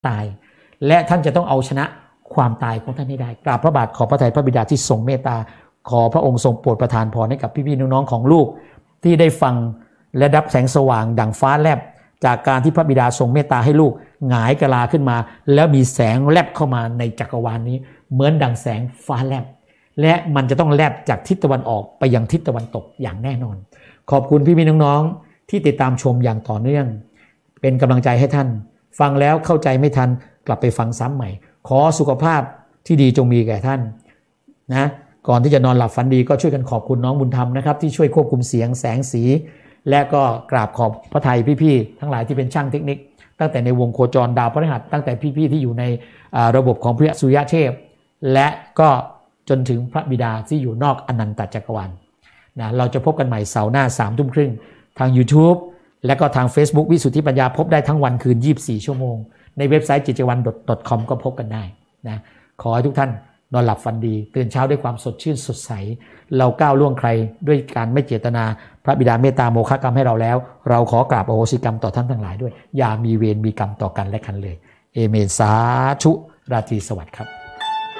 ตายและท่านจะต้องเอาชนะความตายของท่านให้ได้กราบพระบาทขอพระทัยพระบิดาที่ทรงเมตตาขอพระองค์ทรงโปรดประทานพรให้กับพี่ๆน้องๆของลูกที่ได้ฟังและรับแสงสว่างดั่งฟ้าแลบจากการที่พระบิดาทรงเมตตาให้ลูกหงายกะลาขึ้นมาแล้วมีแสงแลบเข้ามาในจักรวาลนี้เหมือนดั่งแสงฟ้าแลบและมันจะต้องแลบจากทิศตะวันออกไปยังทิศตะวันตกอย่างแน่นอนขอบคุณพี่ๆน้องๆที่ติดตามชมอย่างต่อเนื่องเป็นกำลังใจให้ท่านฟังแล้วเข้าใจไม่ทันกลับไปฟังซ้ำใหม่ขอสุขภาพที่ดีจงมีแก่ท่านนะก่อนที่จะนอนหลับฝันดีก็ช่วยกันขอบคุณน้องบุญธรรมนะครับที่ช่วยควบคุมเสียงแสงสีและก็กราบขอบพระทัยพี่ๆทั้งหลายที่เป็นช่างเทคนิคตั้งแต่ในวงโคจรดาวพฤหัสตั้งแต่พี่ๆที่อยู่ในระบบของพระสุริยะเทพและก็จนถึงพระบิดาที่อยู่นอกอนันตจักรวาลนะเราจะพบกันใหม่เสาร์หน้า 3:30 นทาง YouTube และก็ทาง Facebook วิสุทธิปัญญาพบได้ทั้งวันคืน24ชั่วโมงในเว็บไซต์จิตวัน .com ก็พบกันได้นะขอให้ทุกท่านนอนหลับฝันดีตื่นเช้าด้วยความสดชื่นสดใสเราก้าวล่วงใครด้วยการไม่เจตนาพระบิดาเมตตาโมฆะกรรมให้เราแล้วเราขอกราบอโหสิกรรมต่อท่านทั้งหลายด้วยอย่ามีเวรมีกรรมต่อกันและกันเลยเอเมนสาธุราตรีสวัสดิ์ครับ